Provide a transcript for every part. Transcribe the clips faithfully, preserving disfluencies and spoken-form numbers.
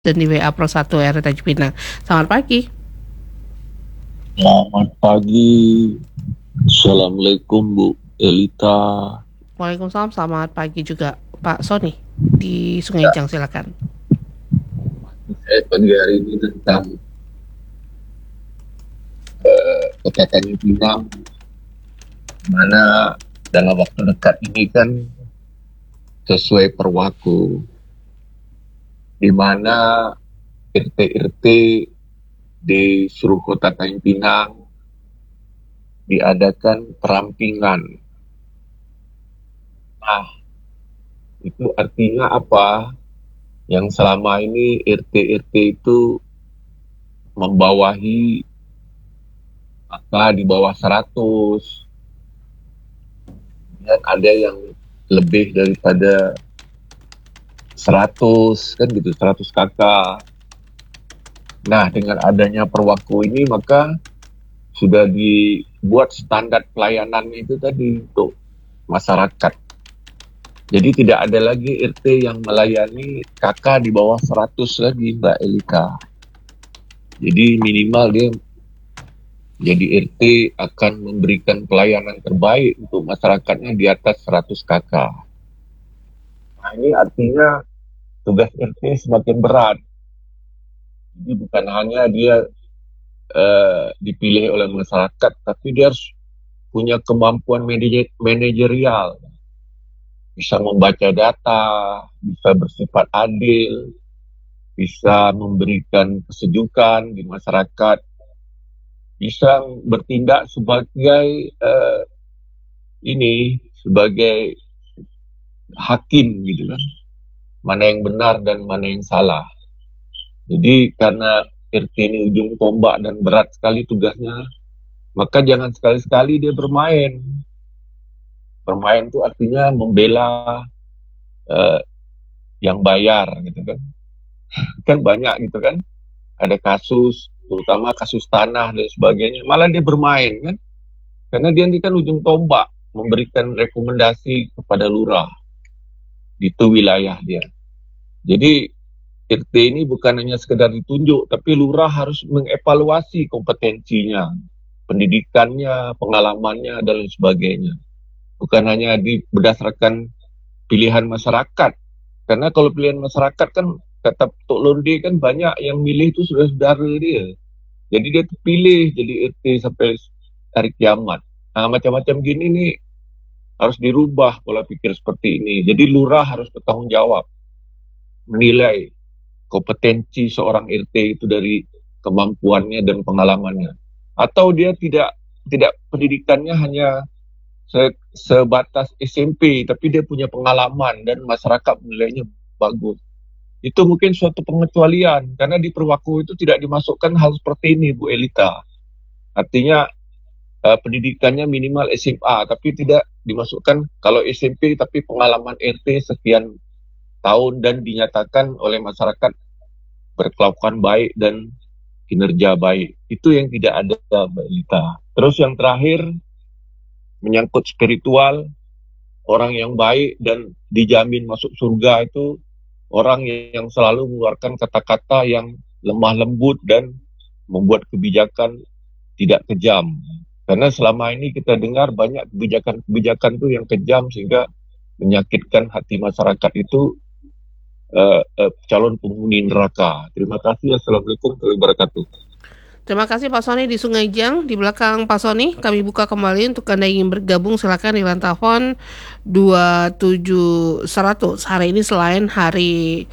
dan di W A Pro satu R T Tanjung Pinang. Selamat pagi. Selamat pagi. Assalamualaikum Bu Elita. Waalaikumsalam, selamat pagi juga Pak Sony di Sungai Jang, silakan. Saya pagi hari ini tentang uh, Kota Tanjung Pinang, mana dalam waktu dekat ini kan sesuai perwaku, di mana R T-R T di seluruh Kota Tanjung Pinang diadakan perampingan. Nah, itu artinya apa? Yang selama ini R T-R T itu membawahi apa di bawah seratus, dan ada yang lebih daripada seratus, kan gitu, seratus kakak. Nah, dengan adanya perwaku ini maka sudah dibuat standar pelayanan itu tadi untuk masyarakat. Jadi tidak ada lagi R T yang melayani kakak di bawah seratus lagi, Mbak Elika. Jadi minimal dia jadi R T akan memberikan pelayanan terbaik untuk masyarakatnya di atas seratus kakak. Nah, ini artinya tugas R T semakin berat. Jadi bukan hanya dia uh, dipilih oleh masyarakat, tapi dia harus punya kemampuan manajer- manajerial. Bisa membaca data, bisa bersifat adil, bisa memberikan kesejukan di masyarakat, bisa bertindak sebagai uh, ini, sebagai hakim gitu kan, mana yang benar dan mana yang salah. Jadi karena R T ini ujung tombak dan berat sekali tugasnya, maka jangan sekali-sekali dia bermain. Bermain itu artinya membela uh, yang bayar gitu kan. Kan banyak gitu kan, ada kasus, terutama kasus tanah dan sebagainya, malah dia bermain kan, karena dia ini kan ujung tombak, memberikan rekomendasi kepada lurah di itu wilayah dia. Jadi R T ini bukan hanya sekedar ditunjuk, tapi lurah harus mengevaluasi kompetensinya, pendidikannya, pengalamannya, dan lain sebagainya. Bukan hanya di, berdasarkan pilihan masyarakat. Karena kalau pilihan masyarakat kan, kata Tok Londe kan banyak yang milih itu sudah saudara dia. Jadi dia terpilih jadi R T sampai hari kiamat. Nah, macam-macam gini nih harus dirubah pola pikir seperti ini. Jadi lurah harus bertanggung jawab menilai kompetensi seorang R T itu dari kemampuannya dan pengalamannya. Atau dia tidak tidak pendidikannya hanya se, sebatas S M P, tapi dia punya pengalaman dan masyarakat menilainya bagus. Itu mungkin suatu pengecualian, karena di perwaku itu tidak dimasukkan hal seperti ini, Bu Elita. Artinya uh, pendidikannya minimal S M A, tapi tidak dimasukkan kalau S M P tapi pengalaman R T sekian tahun dan dinyatakan oleh masyarakat berkelakuan baik dan kinerja baik. Itu yang tidak ada, Mbak Elita. Terus yang terakhir, menyangkut spiritual, orang yang baik dan dijamin masuk surga itu orang yang selalu mengeluarkan kata-kata yang lemah lembut dan membuat kebijakan tidak kejam. Karena selama ini kita dengar banyak kebijakan-kebijakan itu yang kejam sehingga menyakitkan hati masyarakat itu uh, uh, calon penghuni neraka. Terima kasih. Assalamualaikum warahmatullahi wabarakatuh. Terima kasih Pak Sony di Sungai Jang. Di belakang Pak Sony kami buka kembali untuk Anda yang ingin bergabung, silakan di line telepon dua tujuh seratus. Hari ini selain hari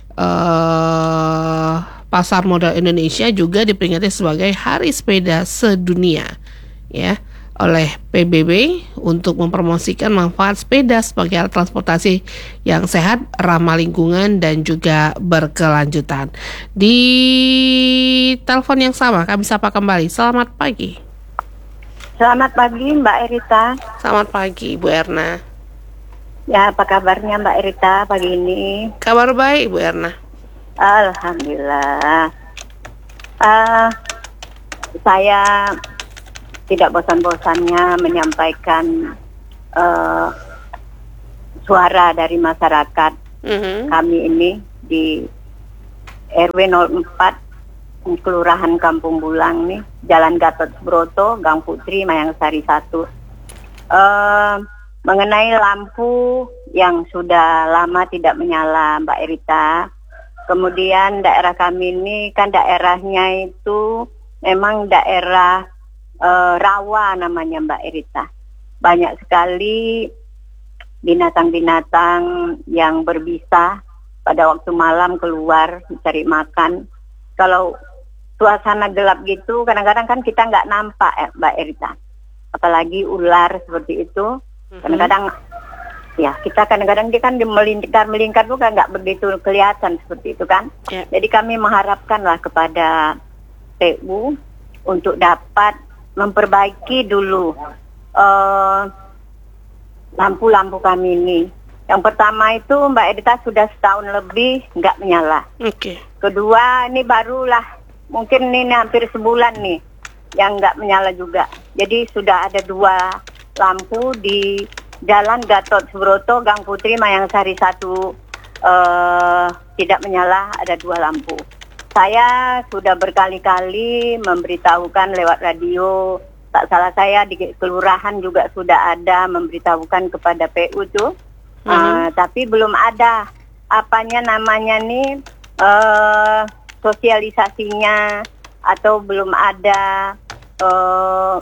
uh, Pasar Modal Indonesia juga diperingati sebagai Hari Sepeda Sedunia, ya, oleh P B B untuk mempromosikan manfaat sepeda sebagai alat transportasi yang sehat, ramah lingkungan, dan juga berkelanjutan. Di telepon yang sama kami sapa kembali. Selamat pagi. Selamat pagi Mbak Erita. Selamat pagi Bu Erna. Ya, apa kabarnya Mbak Erita pagi ini? Kabar baik Bu Erna. Alhamdulillah. Uh, saya tidak bosan-bosannya menyampaikan uh, suara dari masyarakat mm-hmm. kami ini di R W nol empat Kelurahan Kampung Bulang nih, Jalan Gatot Subroto, Gang Putri, Mayangsari satu. Uh, mengenai lampu yang sudah lama tidak menyala, Mbak Erita. Kemudian daerah kami ini kan daerahnya itu memang daerah uh, rawa namanya, Mbak Erita. Banyak sekali binatang-binatang yang berbisa pada waktu malam keluar mencari makan. Kalau suasana gelap gitu, kadang-kadang kan kita nggak nampak, eh, Mbak Erita. Apalagi ular seperti itu, kadang-kadang ya kita kadang-kadang dia kan melingkar-melingkar tuh kan nggak begitu kelihatan seperti itu kan. Yeah. Jadi kami mengharapkanlah kepada P U untuk dapat memperbaiki dulu uh, lampu-lampu kami ini. Yang pertama itu Mbak Edita sudah setahun lebih nggak menyala. Oke. Okay. Kedua ini barulah mungkin ini hampir sebulan nih yang nggak menyala juga. Jadi sudah ada dua lampu di Jalan Gatot Subroto, Gang Putri, Mayangsari satu uh, tidak menyala, ada dua lampu. Saya sudah berkali-kali memberitahukan lewat radio, tak salah saya di kelurahan juga sudah ada memberitahukan kepada P U tuh, uh, mm-hmm. tapi belum ada apanya namanya nih uh, sosialisasinya atau belum ada uh,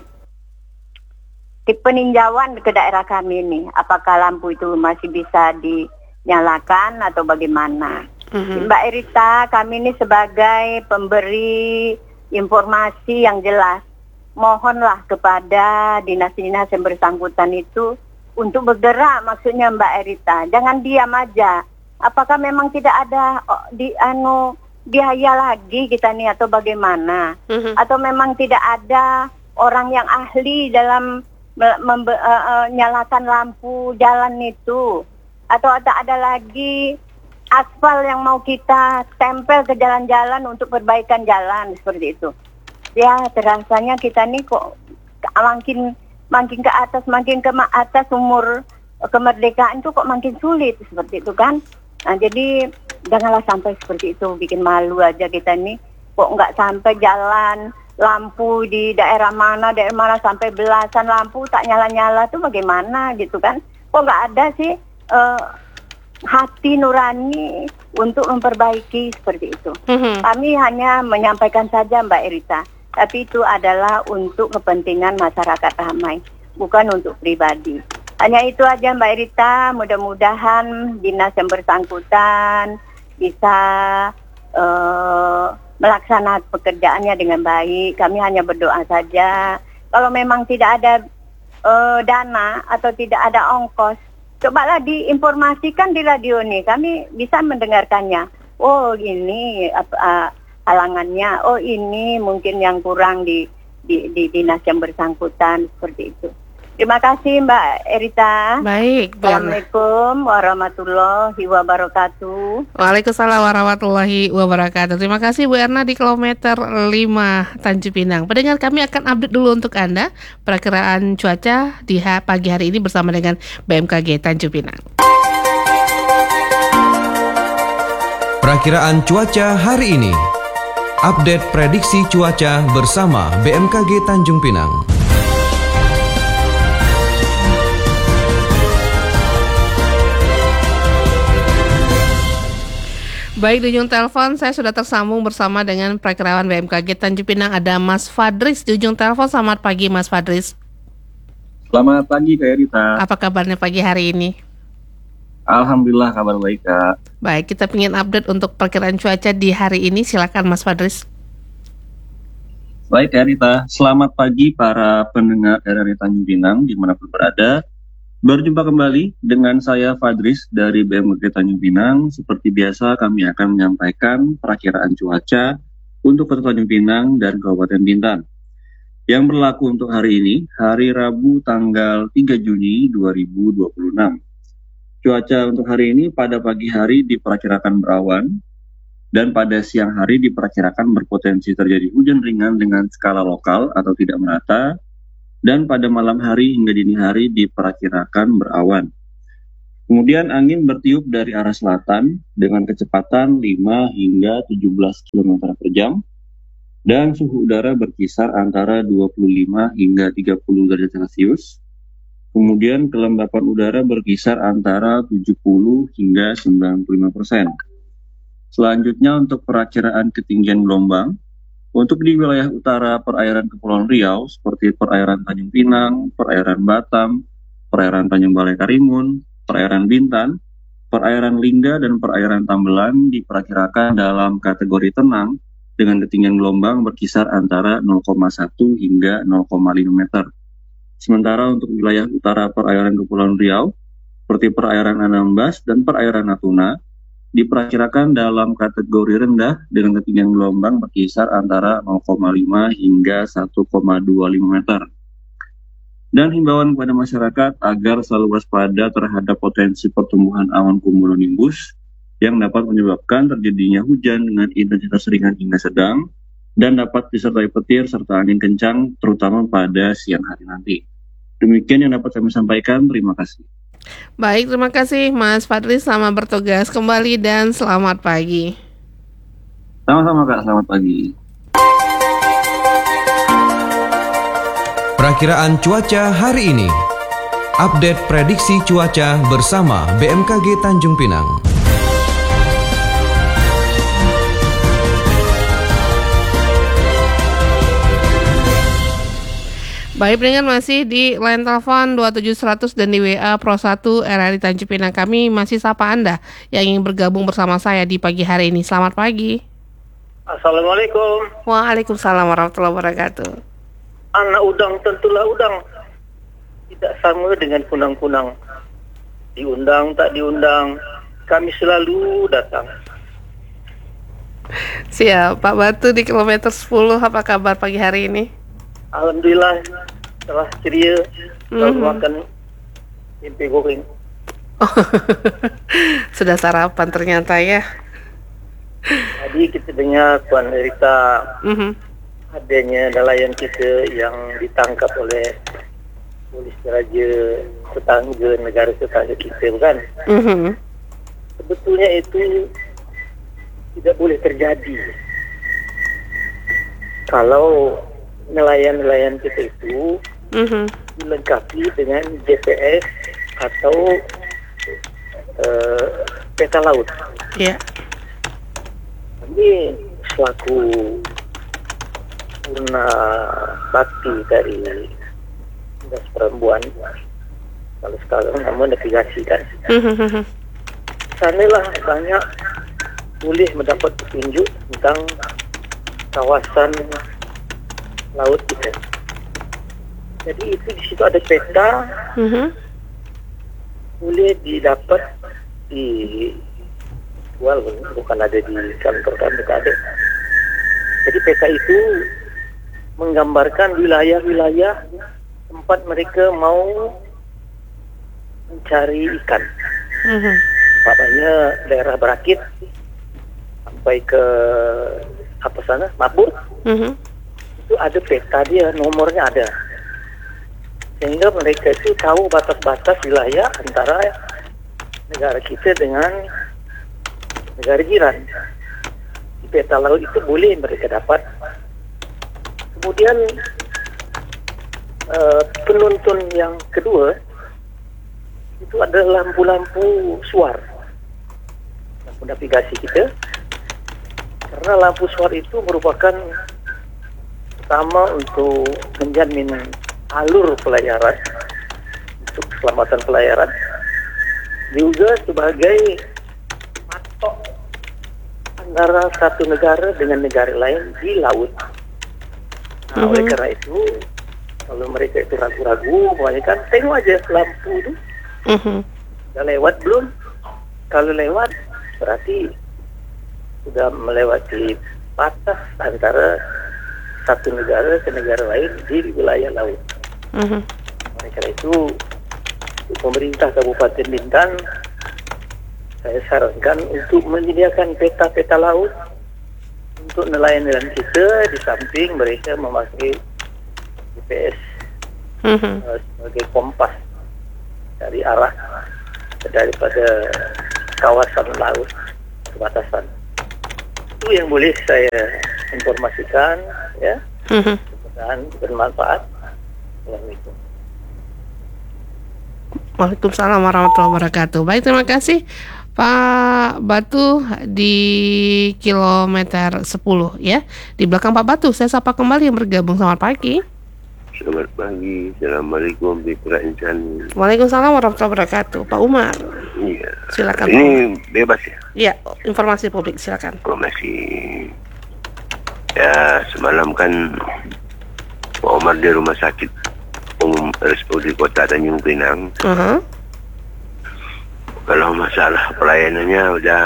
peninjauan ke daerah kami ini. Apakah lampu itu masih bisa dinyalakan atau bagaimana? Mm-hmm. Mbak Erita, kami ini sebagai pemberi informasi yang jelas, mohonlah kepada dinas-dinas yang bersangkutan itu untuk bergerak, maksudnya Mbak Erita. Jangan diam aja. Apakah memang tidak ada oh, di anu biaya lagi kita nih atau bagaimana? Mm-hmm. Atau memang tidak ada orang yang ahli dalam Membe, uh, uh, nyalakan lampu jalan itu, atau ada ada lagi aspal yang mau kita tempel ke jalan-jalan untuk perbaikan jalan seperti itu. Ya terasanya kita nih kok makin makin ke atas makin ke atas umur kemerdekaan itu kok makin sulit seperti itu kan. Nah jadi janganlah sampai seperti itu, bikin malu aja kita nih kok nggak sampai jalan lampu di daerah mana, daerah mana sampai belasan lampu tak nyala-nyala tuh bagaimana gitu kan. Kok nggak ada sih uh, hati nurani untuk memperbaiki seperti itu. Mm-hmm. Kami hanya menyampaikan saja Mbak Erita, tapi itu adalah untuk kepentingan masyarakat ramai, bukan untuk pribadi. Hanya itu aja Mbak Erita, mudah-mudahan dinas yang bersangkutan bisa uh, melaksanakan pekerjaannya dengan baik. Kami hanya berdoa saja. Kalau memang tidak ada uh, dana atau tidak ada ongkos, cobalah diinformasikan di radio nih. Kami bisa mendengarkannya. Oh ini uh, halangannya. Oh ini mungkin yang kurang di, di, di dinas yang bersangkutan seperti itu. Terima kasih Mbak Erita. Baik, Assalamualaikum warahmatullahi wabarakatuh. Waalaikumsalam warahmatullahi wabarakatuh. Terima kasih Bu Erna di kilometer lima Tanjung Pinang. Pendengar, kami akan update dulu untuk Anda perakiraan cuaca di pagi hari ini bersama dengan B M K G Tanjung Pinang. Perakiraan cuaca hari ini. Update prediksi cuaca bersama B M K G Tanjung Pinang. Baik, di ujung telepon saya sudah tersambung bersama dengan perakirawan B M K G Tanjung Pinang, ada Mas Fadris di ujung telepon. Selamat pagi Mas Fadris. Selamat pagi Kak Erita. Apa kabarnya pagi hari ini? Alhamdulillah kabar baik Kak. Baik, kita ingin update untuk perakiraan cuaca di hari ini. Silakan Mas Fadris. Baik Kak Erita, selamat pagi para pendengar R R I Tanjung Pinang dimanapun berada. Berjumpa kembali dengan saya Fadris dari B M K G Tanjung Pinang. Seperti biasa kami akan menyampaikan perakiraan cuaca untuk Kota Tanjung Pinang dan Kabupaten Bintan yang berlaku untuk hari ini, hari Rabu tanggal tiga Juni dua ribu dua puluh enam. Cuaca untuk hari ini pada pagi hari diperkirakan berawan dan pada siang hari diperkirakan berpotensi terjadi hujan ringan dengan skala lokal atau tidak merata. Dan pada malam hari hingga dini hari diperkirakan berawan. Kemudian angin bertiup dari arah selatan dengan kecepatan lima hingga tujuh belas kilometer per jam dan suhu udara berkisar antara dua puluh lima hingga tiga puluh derajat Celcius. Kemudian kelembapan udara berkisar antara tujuh puluh hingga sembilan puluh lima persen. Selanjutnya untuk perakiraan ketinggian gelombang, untuk di wilayah utara perairan Kepulauan Riau seperti perairan Tanjung Pinang, perairan Batam, perairan Tanjung Balai Karimun, perairan Bintan, perairan Lingga, dan perairan Tambelan diperkirakan dalam kategori tenang dengan ketinggian gelombang berkisar antara nol koma satu hingga nol koma lima meter. Sementara untuk wilayah utara perairan Kepulauan Riau, seperti perairan Anambas dan perairan Natuna, diperkirakan dalam kategori rendah dengan ketinggian gelombang berkisar antara nol koma lima hingga satu koma dua lima meter. Dan himbauan kepada masyarakat agar selalu waspada terhadap potensi pertumbuhan awan cumulonimbus yang dapat menyebabkan terjadinya hujan dengan intensitas ringan hingga sedang dan dapat disertai petir serta angin kencang terutama pada siang hari nanti. Demikian yang dapat kami sampaikan. Terima kasih. Baik, terima kasih Mas Fadli. Selamat bertugas kembali dan selamat pagi. Sama-sama Kak, selamat pagi. Perakiraan cuaca hari ini. Update prediksi cuaca bersama B M K G Tanjung Pinang. Baik, pendengar masih di line telepon dua tujuh seratus dan di W A Pro satu R R I Tanjung Pinang. Kami masih sapa Anda yang ingin bergabung bersama saya di pagi hari ini. Selamat pagi. Assalamualaikum. Waalaikumsalam warahmatullahi wabarakatuh. Anak udang tentulah udang. Tidak sama dengan kunang-kunang. Diundang tak diundang, kami selalu datang. Siap, Pak Batu di kilometer sepuluh. Apa kabar pagi hari ini? Alhamdulillah, telah ceria, telah Mm-hmm. makan tempe goreng. Oh, sudah sarapan ternyata ya. Tadi kita dengar Puan Rita, Mm-hmm. adanya nelayan kita yang ditangkap oleh polis raja tetangga, negara tetangga kita, bukan? Mm-hmm. Sebetulnya itu tidak boleh terjadi. Kalau nelayan-nelayan kita itu Mm-hmm. dilengkapi dengan G P S atau uh, peta laut. Ya. Ini selaku purna bakti dari Dinas Perempuan, kalau sekarang nama navigasi kan. Mm-hmm. Sanalah banyak boleh mendapat petunjuk tentang kawasan laut kita. Jadi itu di situ ada peta, Mm-hmm. boleh didapat di jual, bukan ada di kantor kami, tak ada. Jadi peta itu menggambarkan wilayah-wilayah tempat mereka mau mencari ikan. Mm-hmm. Maknanya daerah Berakit sampai ke apa sana, Mabur. Mm-hmm. Itu ada peta dia, nomornya ada. Sehingga mereka itu tahu batas-batas wilayah antara negara kita dengan negara jiran. Di peta laut itu boleh mereka dapat. Kemudian uh, penuntun yang kedua itu adalah lampu-lampu suar, lampu navigasi kita. Karena lampu suar itu merupakan pertama untuk menjamin alur pelayaran, untuk keselamatan pelayaran, juga sebagai patok antara satu negara dengan negara lain di laut. Nah, Mhm. oleh karena itu, kalau mereka itu ragu-ragu, makanya kan tengok aja lampu itu, Mm-hmm. udah lewat belum? Kalau lewat, berarti sudah melewati batas antara satu negara ke negara lain di wilayah laut. Mm-hmm. Oleh karena itu, untuk pemerintah Kabupaten Bintan, saya sarankan untuk menyediakan peta-peta laut untuk nelayan-nelayan kita, di samping mereka memakai G P S Mm-hmm. uh, sebagai kompas dari arah daripada kawasan laut perbatasan. Itu yang boleh saya informasikan, ya, Mhm. dan bermanfaat. Assalamualaikum. Waalaikumsalam warahmatullahi wabarakatuh. Baik, terima kasih Pak Batu di kilometer sepuluh ya. Di belakang Pak Batu, saya sapa kembali yang bergabung. Selamat pagi. Selamat pagi. Assalamualaikum Fitra Insani. Waalaikumsalam warahmatullahi wabarakatuh. Pak Umar. Iya. Silakan. Ini Pak. bebas ya? Iya, informasi publik silakan. Informasi. Ya, semalam kan Pak Umar di rumah sakit umum R S U D Kota Tanjung Pinang. Uh-huh. Kalau masalah pelayanannya udah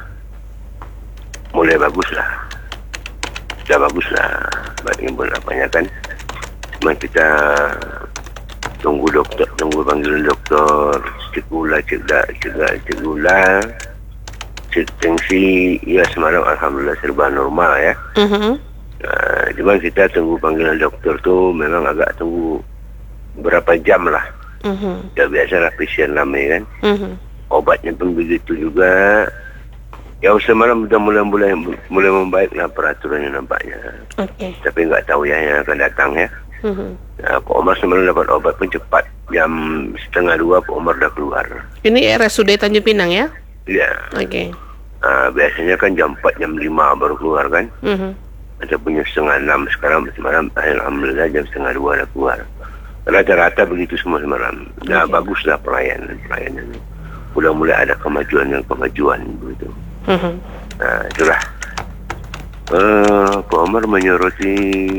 mulai bagus lah. Udah bagus lah. Banyak apanya kan. Cuma kita tunggu dokter, tunggu panggilan dokter, cek gula, cek da, cek da, cek gula, cek tensi. Ya semalam alhamdulillah serba normal ya. Uh-huh. Nah, cuma kita tunggu panggilan dokter tuh memang agak tunggu berapa jam lah. Uh-huh. Ya biasalah pasien ramai kan. Uh-huh. Obatnya pun begitu juga. Ya semalam sudah mulai-mulai mulai membaik lah peraturannya nampaknya. Oke. Okay. Tapi nggak tahu ya yang akan datang ya. Uh-huh. Nah, Pak Omar semalam dapat obat pun cepat. Jam setengah dua Pak Omar dah keluar. Ini R S U D Tanjung Pinang ya? Iya. Oke. Okay. Nah, biasanya kan jam empat, jam lima baru keluar kan. Uh-huh. Ataupun jam setengah enam. Sekarang semalam alhamdulillah jam setengah dua dah keluar. Rata-rata begitu semua semalam. Nah, okay. Baguslah pelayanan pelayanan. Sudah mulai ada kemajuan yang kemajuan begitu. Uh-huh. Nah, itulah. Uh, Pak Omar menyoroti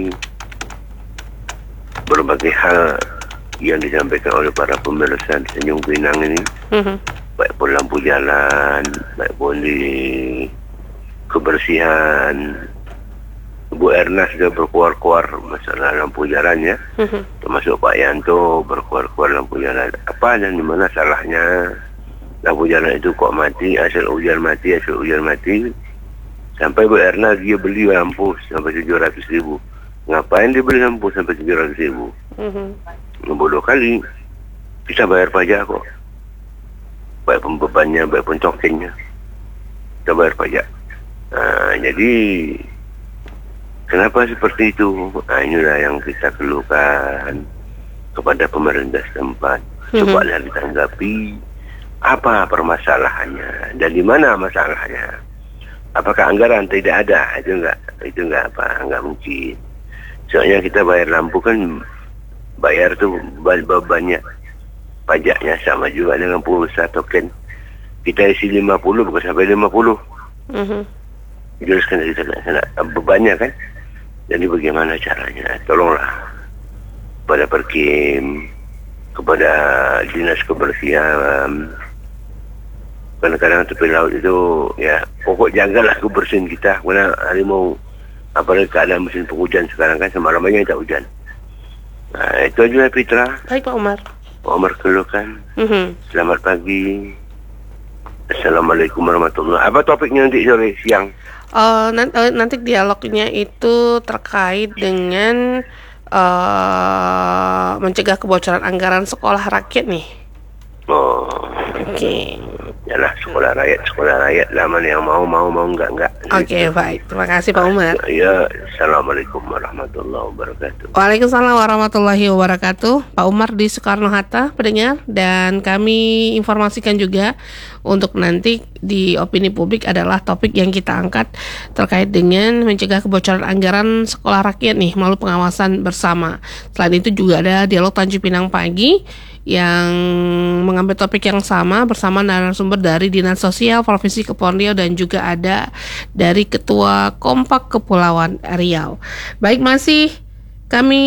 berbagai hal yang disampaikan oleh para pemirsa di Tanjung Pinang ini. Uh-huh. Baik pun lampu jalan, baik pun di kebersihan. Bu Erna sudah berkuar-kuar masalah lampu jalan ya. Uh-huh. Termasuk Pak Yanto berkuar-kuar lampu jalan. Apa dan di mana salahnya? Lampu jalan itu kok mati, asal hujan mati, asal hujan mati. Sampai Bu Erna dia beli lampu sampai tujuh ratus ribu. Ngapain dia beli lampu sampai tujuh ratus ribu? Mm-hmm. Bodoh kali. Bisa bayar pajak kok. Baik pun bebannya, baik pun tokennya. Kita bayar pajak. Nah, jadi kenapa seperti itu? Nah, inilah yang kita keluhkan kepada pemerintah setempat. Mm-hmm. Cobalah ditanggapi. Apa permasalahannya dan di mana masalahnya? Apakah anggaran tidak ada? Itu enggak, itu enggak apa, enggak mungkin. Soalnya kita bayar lampu kan bayar tuh banyak pajaknya sama juga dengan pulsa token. Kita isi lima puluh bukan sampai lima puluh. Mhm. Jelaskan dari sana bebannya kan. Jadi bagaimana caranya? Tolonglah pada Perkim, kepada dinas kebersihan. Kadang-kadang tepi laut itu ya pokok jagalah kebersihan kita. Karena harimau apalagi keadaan musim penghujan sekarang kan semalam banyak tak hujan. Nah, itu aja Fitra. Baik Pak Umar. Pak Umar keluhkan. Mm-hmm. Selamat pagi. Assalamualaikum warahmatullahi wabarakatuh. Apa topiknya nanti sore siang? Uh, nanti, uh, nanti dialognya itu terkait dengan uh, mencegah kebocoran anggaran sekolah rakyat nih. Oh. Oke. Okay. Yalah sekolah rakyat, sekolah rakyat lah mana yang mau mau mau enggak enggak. Oke okay, baik, terima kasih Pak Umar. Ya, assalamualaikum warahmatullahi wabarakatuh. Waalaikumsalam warahmatullahi wabarakatuh. Pak Umar di Soekarno Hatta pendengar, dan kami informasikan juga untuk nanti di opini publik adalah topik yang kita angkat terkait dengan mencegah kebocoran anggaran sekolah rakyat nih melalui pengawasan bersama. Selain itu juga ada dialog Tanjung Pinang pagi yang mengambil topik yang sama bersama narasumber dari Dinas Sosial Provinsi Kepulauan Riau dan juga ada dari Ketua Kompak Kepulauan Riau. Baik, masih kami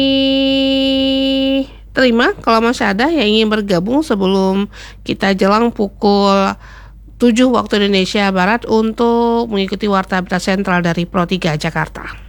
terima kalau masih ada yang ingin bergabung sebelum kita jelang pukul tujuh waktu Indonesia Barat untuk mengikuti Warta Berita Sentral dari Pro tiga Jakarta.